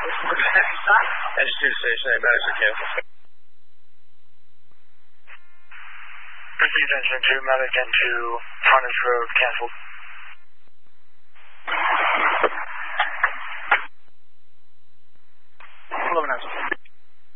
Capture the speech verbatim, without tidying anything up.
Engine two to station, eight matters are canceled. Proceed engine two, Maverick N two, Harness Road, canceled.